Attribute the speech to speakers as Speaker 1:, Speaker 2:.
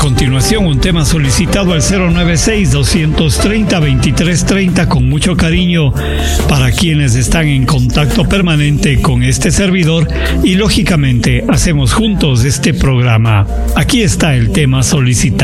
Speaker 1: continuación, un tema solicitado al 096-230-2330 con mucho cariño para quienes están en contacto permanente con este servidor y lógicamente hacemos juntos este programa. Aquí está el tema solicitado.